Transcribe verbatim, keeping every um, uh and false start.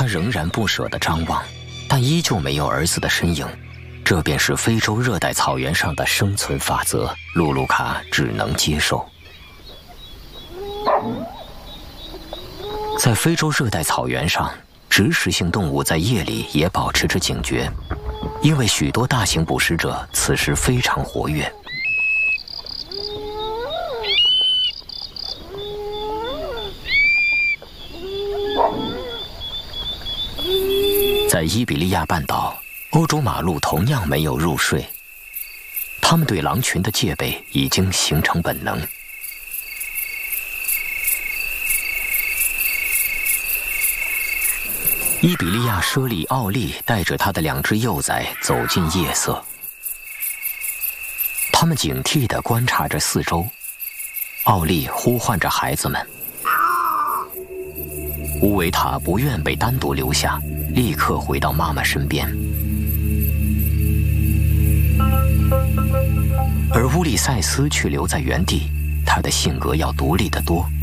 他仍然不舍地张望，但依旧没有儿子的身影。这便是非洲热带草原上的生存法则，露露卡只能接受。在非洲热带草原上，植食性动物在夜里也保持着警觉，因为许多大型捕食者此时非常活跃。在伊比利亚半岛，欧洲马鹿同样没有入睡，它们对狼群的戒备已经形成本能。伊比利亚猞猁奥利带着他的两只幼崽走进夜色，他们警惕地观察着四周。奥利呼唤着孩子们，乌维塔不愿被单独留下，立刻回到妈妈身边。而乌利塞斯却留在原地，他的性格要独立得多。